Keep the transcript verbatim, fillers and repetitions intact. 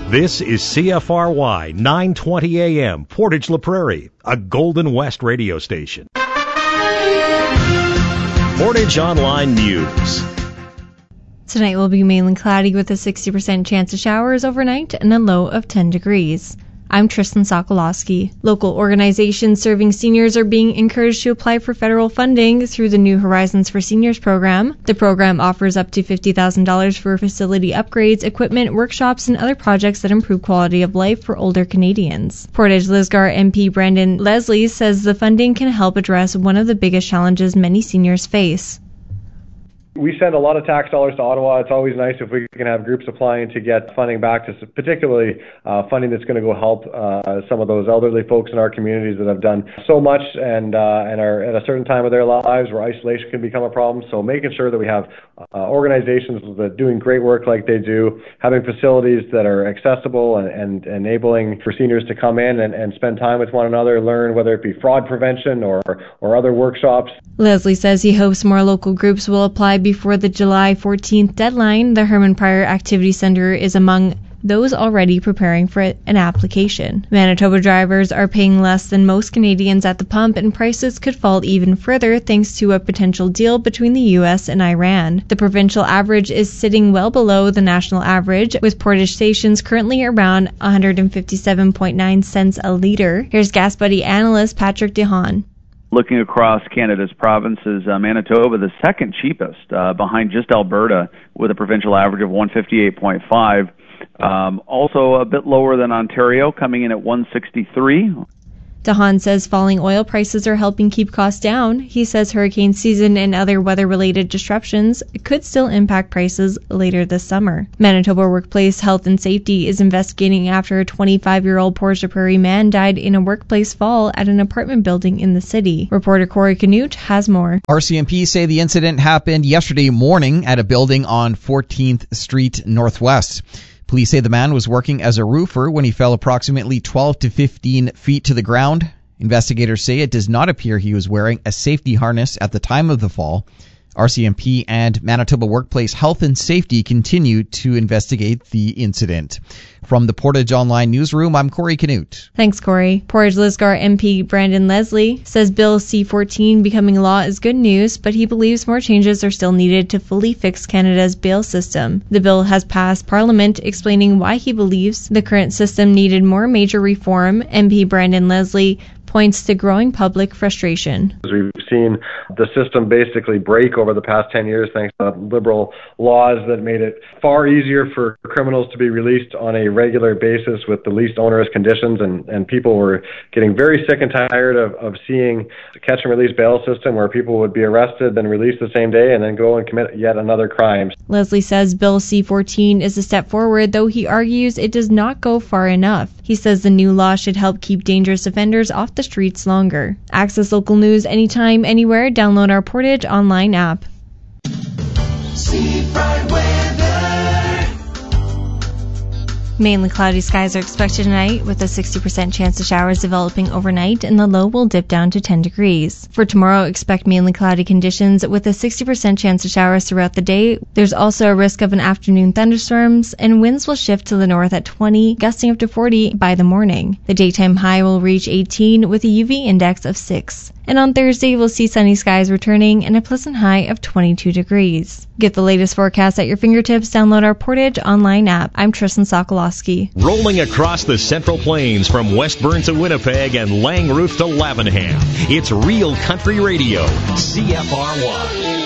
This is C F R Y nine twenty A M, Portage La Prairie, a Golden West radio station. Portage Online News. Tonight will be mainly cloudy with a sixty percent chance of showers overnight and a low of ten degrees. I'm Tristan Sokolowski. Local organizations serving seniors are being encouraged to apply for federal funding through the New Horizons for Seniors program. The program offers up to fifty thousand dollars for facility upgrades, equipment, workshops, and other projects that improve quality of life for older Canadians. Portage-Lisgar M P Brandon Leslie says the funding can help address one of the biggest challenges many seniors face. We send a lot of tax dollars to Ottawa. It's always nice if we can have groups applying to get funding back, to particularly uh, funding that's going to go help uh, some of those elderly folks in our communities that have done so much and uh, and are at a certain time of their lives where isolation can become a problem. So making sure that we have uh, organizations that are doing great work like they do, having facilities that are accessible and, and enabling for seniors to come in and, and spend time with one another, learn whether it be fraud prevention or, or other workshops. Leslie says he hopes more local groups will apply before the July fourteenth deadline. The Herman Pryor Activity Center is among those already preparing for an application. Manitoba drivers are paying less than most Canadians at the pump, and prices could fall even further thanks to a potential deal between the U S and Iran. The provincial average is sitting well below the national average, with Portage stations currently around one hundred fifty-seven point nine cents a litre. Here's Gas Buddy analyst Patrick DeHaan. Looking across Canada's provinces, uh, Manitoba, the second cheapest, uh, behind just Alberta, with a provincial average of one fifty-eight point five. Um, also a bit lower than Ontario, coming in at one sixty-three. DeHaan says falling oil prices are helping keep costs down. He says hurricane season and other weather-related disruptions could still impact prices later this summer. Manitoba Workplace Health and Safety is investigating after a twenty-five-year-old Portage la Prairie man died in a workplace fall at an apartment building in the city. Reporter Corey Canute has more. R C M P say the incident happened yesterday morning at a building on fourteenth Street Northwest. Police say the man was working as a roofer when he fell approximately twelve to fifteen feet to the ground. Investigators say it does not appear he was wearing a safety harness at the time of the fall. R C M P and Manitoba Workplace Health and Safety continue to investigate the incident. From the Portage Online Newsroom, I'm Corey Canute. Thanks, Corey. Portage-Lisgar M P Brandon Leslie says Bill C fourteen becoming law is good news, but he believes more changes are still needed to fully fix Canada's bail system. The bill has passed Parliament, explaining why he believes the current system needed more major reform. M P Brandon Leslie points to growing public frustration. We've seen the system basically break over the past ten years thanks to liberal laws that made it far easier for criminals to be released on a regular basis with the least onerous conditions, and, and people were getting very sick and tired of, of seeing the catch and release bail system where people would be arrested, then released the same day, and then go and commit yet another crime. Leslie says Bill C fourteen is a step forward, though he argues it does not go far enough. He says the new law should help keep dangerous offenders off the streets longer. Access local news anytime, anywhere. Download our Portage Online app. Mainly cloudy skies are expected tonight, with a sixty percent chance of showers developing overnight, and the low will dip down to ten degrees. For tomorrow, expect mainly cloudy conditions with a sixty percent chance of showers throughout the day. There's also a risk of an afternoon thunderstorms, and winds will shift to the north at twenty, gusting up to forty by the morning. The daytime high will reach eighteen with a U V index of six. And on Thursday, we'll see sunny skies returning and a pleasant high of twenty-two degrees. Get the latest forecast at your fingertips. Download our Portage Online app. I'm Tristan Sokolowski. Rolling across the Central Plains from Westburn to Winnipeg and Langroof to Lavenham. It's Real Country Radio, C F R Y.